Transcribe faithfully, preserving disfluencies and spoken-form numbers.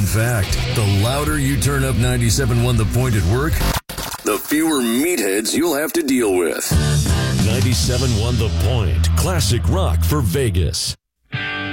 fact, the louder you turn up ninety-seven point one The Point at work, the fewer meatheads you'll have to deal with. ninety-seven point one The Point, classic rock for Vegas.